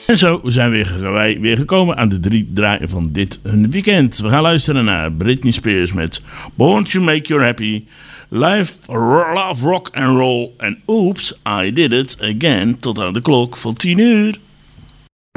En zo zijn wij weer gekomen aan de 3 draaien van dit weekend. We gaan luisteren naar Britney Spears met Born to Make You Happy, Live, Love, Rock and Roll en Oops, I Did It Again tot aan de klok van 10 uur.